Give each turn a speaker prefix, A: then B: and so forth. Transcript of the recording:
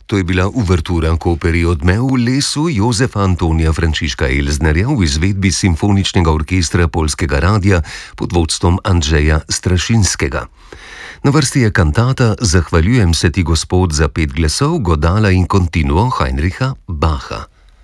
A: To je bila uvertura k operi Odmev v lesu Jozefa Antonija Frančiška Elznerja v izvedbi Simfoničnega orkestra Poljskega radia pod vodstvom Andrzeja Strašinskega. Na vrsti je kantata Zahvaljujem se ti, Gospod, za 5 glasov, godala in continuo Heinricha Bacha.